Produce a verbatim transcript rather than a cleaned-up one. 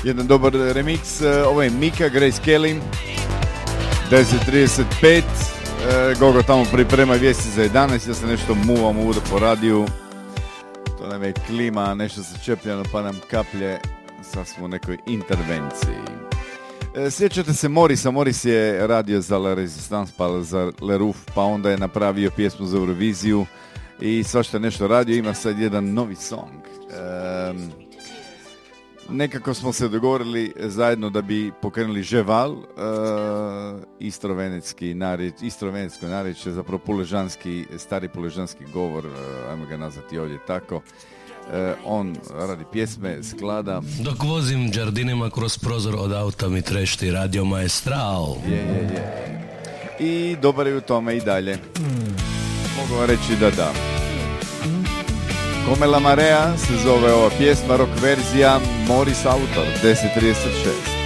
jedan dobar remix. Ovo je Mika, Grace Kelly, deset trideset pet. Gogo tamo priprema vijesti za jedanaest, ja se nešto muvam ovdje po radiju. To nam je klima, nešto se čepljano pa nam kaplje, sad smo u nekoj intervenciji. Sjećate se Morisa, Moris je radio za La Resistance pa za Le Roof, pa onda je napravio pjesmu za Euroviziju i svašta nešto radio, ima sad jedan novi song. Um, nekako smo se dogovorili zajedno da bi pokrenuli Ževal, uh, istrovenetski narjeć, istrovenetsko narječje, zapravo puležanski, stari puležanski govor, uh, ajmo ga nazvati ovdje tako. Uh, on radi pjesme, sklada. Dok vozim džardinima kroz prozor od auta mi trešti Radio Maestral. Je, je, je. I dobar je u tome i dalje. Mogu vam reći da da. Come la marea se zove ova pjesma, rock verzija, Moris autor, deset trideset šest.